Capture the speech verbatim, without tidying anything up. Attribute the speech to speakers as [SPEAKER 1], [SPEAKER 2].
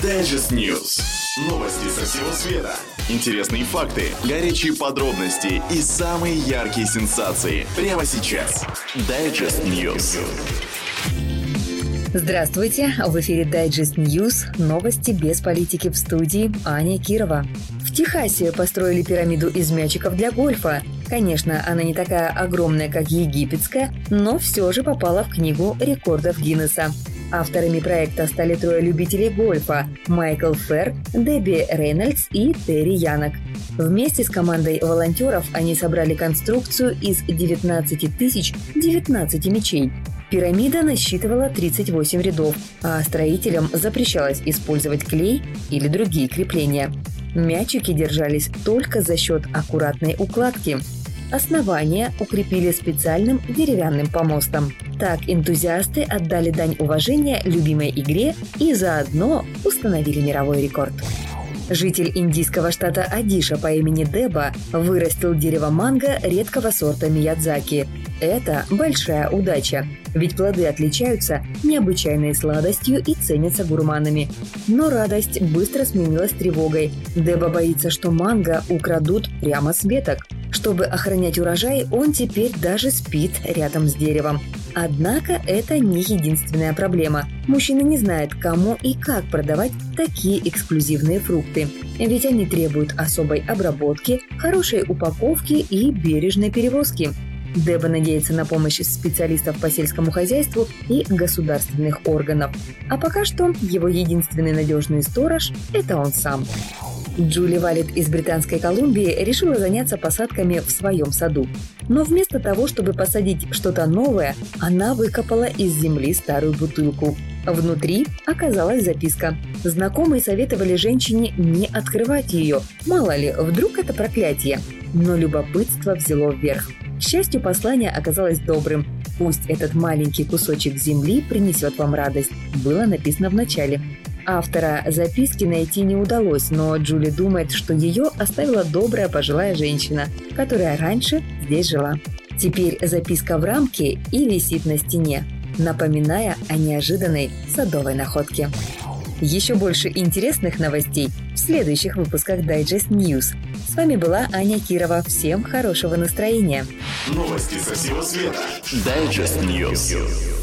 [SPEAKER 1] Digest News. Новости со всего света. Интересные факты, горячие подробности и самые яркие сенсации. Прямо сейчас. Digest News.
[SPEAKER 2] Здравствуйте! В эфире Digest News. Новости без политики, в студии Аня Кирова. В Техасе построили пирамиду из мячиков для гольфа. Конечно, она не такая огромная, как египетская, но все же попала в книгу рекордов Гиннесса. Авторами проекта стали трое любителей гольфа – Майкл Ферр, Дебби Рейнольдс и Терри Янок. Вместе с командой волонтеров они собрали конструкцию из девятнадцати тысяч девятнадцати мячей. Пирамида насчитывала тридцать восемь рядов, а строителям запрещалось использовать клей или другие крепления. Мячики держались только за счет аккуратной укладки. Основание укрепили специальным деревянным помостом. Так энтузиасты отдали дань уважения любимой игре и заодно установили мировой рекорд. Житель индийского штата Одиша по имени Деба вырастил дерево манго редкого сорта Миядзаки. Это большая удача, ведь плоды отличаются необычайной сладостью и ценятся гурманами. Но радость быстро сменилась тревогой. Деба боится, что манго украдут прямо с веток. Чтобы охранять урожай, он теперь даже спит рядом с деревом. Однако это не единственная проблема. Мужчина не знает, кому и как продавать такие эксклюзивные фрукты. Ведь они требуют особой обработки, хорошей упаковки и бережной перевозки. Деба надеется на помощь специалистов по сельскому хозяйству и государственных органов. А пока что его единственный надежный сторож – это он сам. Джули Валет из Британской Колумбии решила заняться посадками в своем саду. Но вместо того, чтобы посадить что-то новое, она выкопала из земли старую бутылку. Внутри оказалась записка. Знакомые советовали женщине не открывать ее. Мало ли, вдруг это проклятие. Но любопытство взяло вверх. К счастью, послание оказалось добрым. «Пусть этот маленький кусочек земли принесет вам радость», было написано в начале. Автора записки найти не удалось, но Джули думает, что ее оставила добрая пожилая женщина, которая раньше здесь жила. Теперь записка в рамке и висит на стене, напоминая о неожиданной садовой находке. Еще больше интересных новостей в следующих выпусках Digest News. С вами была Аня Кирова. Всем хорошего настроения.
[SPEAKER 1] Новости со всего света. Digest News.